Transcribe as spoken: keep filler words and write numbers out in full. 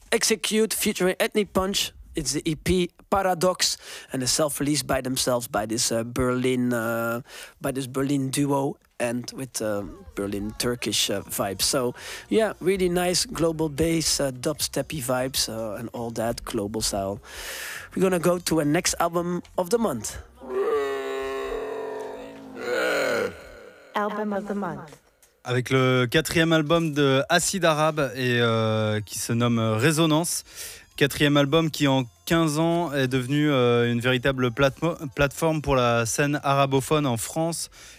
Execute featuring Ethnic Punch. It's the E P Paradox and a self-release by themselves by this uh, Berlin uh, by this Berlin duo and with uh, Berlin Turkish uh, vibes. So yeah, really nice global bass, uh, dubsteppy vibes uh, and all that global style. We're gonna go to a next album of the month. Album of the month. Avec le quatrième album de Acid Arabe et euh, qui se nomme Résonance. Quatrième album qui en quinze ans est devenu euh, une véritable platmo- plateforme pour la scène arabophone en France